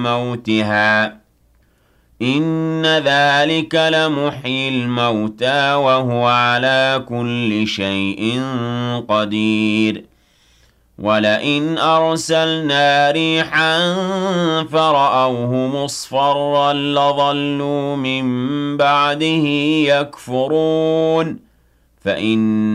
موتها إن ذلك لمحيي الموتى وهو على كل شيء قدير ولئن أرسلنا ريحا فرأوه مصفرا لظلوا من بعده يكفرون فإن